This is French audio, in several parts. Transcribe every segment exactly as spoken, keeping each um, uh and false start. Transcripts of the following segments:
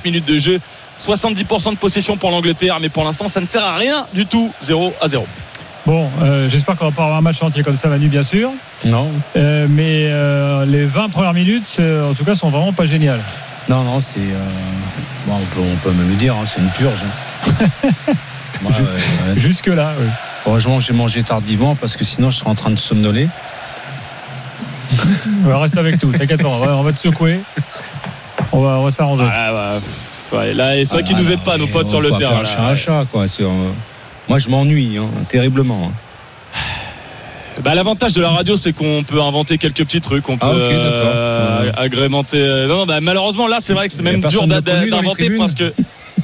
neuf minutes de jeu. soixante-dix pour cent de possession pour l'Angleterre, mais pour l'instant, ça ne sert à rien du tout. zéro à zéro. Bon, euh, j'espère qu'on va pas avoir un match entier comme ça, Manu, bien sûr. Non. Euh, mais euh, les vingt premières minutes, en tout cas, sont vraiment pas géniales. Non, non, c'est. Euh... Bon, on, peut, on peut même le dire, hein, c'est une purge. Hein. Moi, euh, Jusque-là, oui. Heureusement que j'ai mangé tardivement parce que sinon je serais en train de somnoler. Ouais, reste avec nous, t'inquiète pas, on va, on va te secouer. On va, on va s'arranger. Ah, ouais, ouais, là, c'est vrai qu'ils nous aident pas, nos potes sur le terrain. Un chat, un chat, quoi. C'est, euh... Moi, je m'ennuie, hein, terriblement. Hein. Bah, l'avantage de la radio, c'est qu'on peut inventer quelques petits trucs, on peut ah, okay, euh, ouais. agrémenter. Non, non, bah, malheureusement, là, c'est vrai que c'est même dur d'inventer parce que.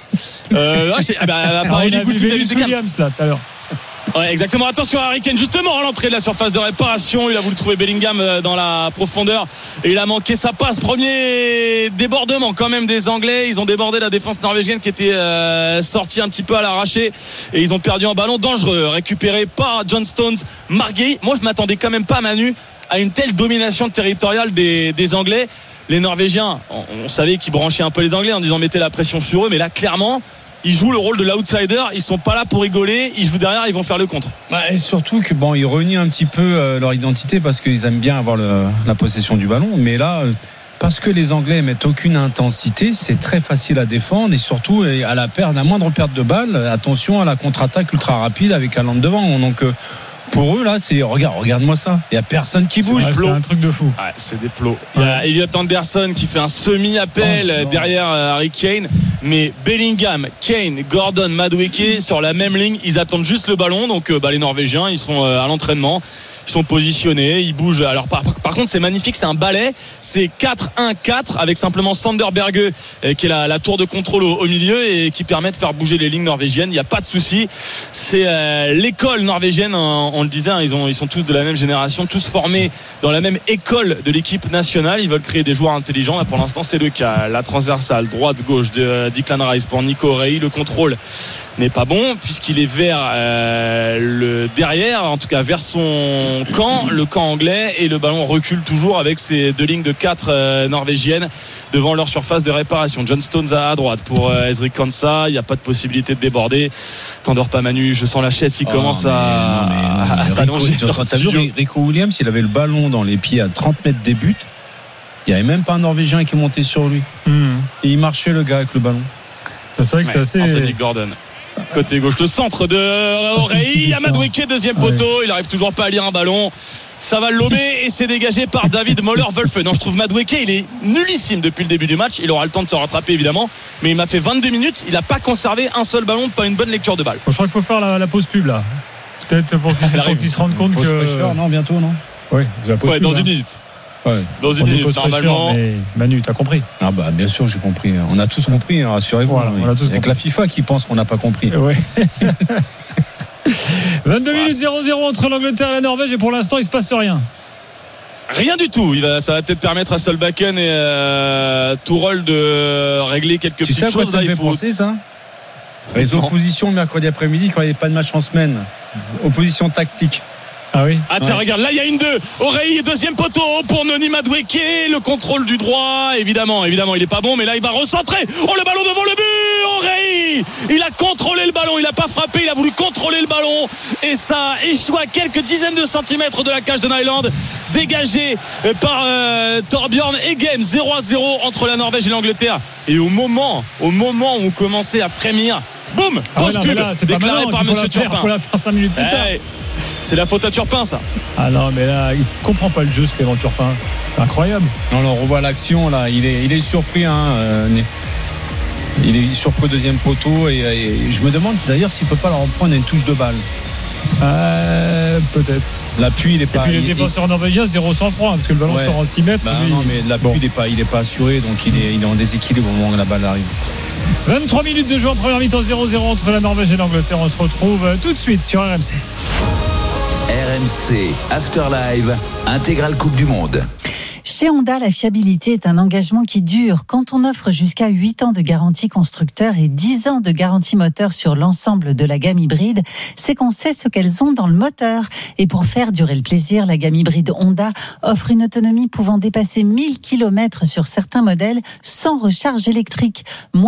Euh, ah, bah, on a vu Vénus Williams là tout à l'heure. Ouais, exactement. Attention à Harry Kane, justement à l'entrée de la surface de réparation. Il a voulu trouver Bellingham dans la profondeur et il a manqué sa passe. Premier débordement quand même des Anglais. Ils ont débordé la défense norvégienne qui était euh, sortie un petit peu à l'arraché et ils ont perdu un ballon dangereux récupéré par John Stones. Marguerite, moi je m'attendais quand même pas, Manu, à une telle domination territoriale des, des Anglais. Les Norvégiens, on, on savait qu'ils branchaient un peu les Anglais en disant mettez la pression sur eux, mais là clairement ils jouent le rôle de l'outsider, ils sont pas là pour rigoler, ils jouent derrière, ils vont faire le contre. Bah, et surtout que bon, ils renient un petit peu euh, leur identité parce qu'ils aiment bien avoir le, la possession du ballon, mais là parce que les Anglais mettent aucune intensité, c'est très facile à défendre et surtout à la perte, à la moindre perte de balle, attention à la contre-attaque ultra rapide avec Haaland devant. Donc pour eux là, c'est regarde, regarde-moi ça. Il y a personne qui bouge. C'est, c'est un truc de fou. Ouais, c'est des plots. Il y a Elliot Anderson qui fait un semi-appel oh, derrière Harry Kane, mais Bellingham, Kane, Gordon, Madueke sur la même ligne, ils attendent juste le ballon. Donc bah, les Norvégiens, ils sont à l'entraînement. Ils sont positionnés, ils bougent. Alors par, par contre c'est magnifique, c'est un balai, c'est quatre un quatre avec simplement Sander Berge euh, qui est la, la tour de contrôle au, au milieu et qui permet de faire bouger les lignes norvégiennes. Il n'y a pas de souci. C'est euh, l'école norvégienne, on, on le disait, hein, ils, ont, ils sont tous de la même génération, tous formés dans la même école de l'équipe nationale. Ils veulent créer des joueurs intelligents. Et pour l'instant c'est le cas. La transversale droite-gauche de euh, Declan Rice pour Nico Rey. Le contrôle n'est pas bon puisqu'il est vers euh, le derrière, en tout cas vers son camp, le camp anglais, et le ballon recule toujours avec ces deux lignes de quatre euh, norvégiennes devant leur surface de réparation. John Stones à, à droite pour euh, Ezri Konsa, il n'y a pas de possibilité de déborder. T'endors pas, Manu, je sens la chaise qui oh, commence mais, à, non, mais, non, mais, à s'allonger. T'as vu Rico Williams, il avait le ballon dans les pieds à trente mètres des buts, il n'y avait même pas un Norvégien qui montait sur lui mmh. et il marchait le gars avec le ballon. C'est vrai que ouais, c'est assez... Anthony Gordon côté gauche, le centre de O'Reilly, Madueke, deuxième poteau, ouais. Il arrive toujours pas à lire un ballon, ça va le lober et c'est dégagé par David Moller-Wolfe. Non, je trouve Madueke, il est nullissime depuis le début du match, il aura le temps de se rattraper évidemment, mais il m'a fait vingt-deux minutes, il a pas conservé un seul ballon, pas une bonne lecture de balle. Bon, je crois qu'il faut faire la, la pause pub là, peut-être pour qu'ils, pour qu'ils se rendent compte que fraîcheur, non, bientôt non oui, la pause ouais, pub, dans hein. une minute. Ouais. Dans une minute normalement. Mais Manu, t'as compris? Ah bah bien sûr j'ai compris. On a tous compris, hein, rassurez-vous. Voilà, on a tous avec compris. La FIFA qui pense qu'on n'a pas compris. Ouais. vingt-deux minutes zéro zéro entre l'Angleterre et la Norvège et pour l'instant il se passe rien. Rien du tout. Il va, ça va peut-être permettre à Solbakken et euh, Tourelle de régler quelques tu petites sais à quoi choses. ça là, me fait faut... penser ça? Les oppositions le mercredi après-midi quand il n'y avait pas de match en semaine. Opposition tactique. Ah oui. Ah tiens, ouais. Regarde, là il y a une deux. Oreille, deuxième poteau pour Noni Madueke. Le contrôle du droit, évidemment, évidemment, il est pas bon, mais là il va recentrer. Oh, le ballon devant le but. Oreille, il a contrôlé le ballon, il a pas frappé, il a voulu contrôler le ballon et ça a échoué à quelques dizaines de centimètres de la cage de Nyland, dégagé par euh, Torbjørn Eggen. Zéro à zéro entre la Norvège et l'Angleterre. Et au moment, au moment où on commençait à frémir, boum, pause ah ouais, pub, là, c'est déclaré pas par Monsieur Turpin. Il faut la faire cinq minutes plus tard. Hey, c'est la faute à Turpin, ça. Ah non, mais là, il comprend pas le jeu, ce Clément Turpin. C'est incroyable. Non, on revoit l'action là. Il est, il est surpris. Hein, euh, il est surpris au deuxième poteau et, et je me demande d'ailleurs s'il peut pas leur reprendre une touche de balle. Euh, peut-être. L'appui, il est pas. Et puis le défenseur norvégien, zéro sang-froid, parce que le ballon ouais. sort en six mètres. Bah, lui, non, mais l'appui, bon. il est pas, il est pas assuré, donc il est, il est en déséquilibre au moment où la balle arrive. vingt-trois minutes de jeu en première mi-temps, zéro zéro entre la Norvège et l'Angleterre. On se retrouve tout de suite sur R M C. R M C After Live, intégrale Coupe du Monde. Chez Honda, la fiabilité est un engagement qui dure. Quand on offre jusqu'à huit ans de garantie constructeur et dix ans de garantie moteur sur l'ensemble de la gamme hybride, c'est qu'on sait ce qu'elles ont dans le moteur. Et pour faire durer le plaisir, la gamme hybride Honda offre une autonomie pouvant dépasser mille kilomètres sur certains modèles sans recharge électrique.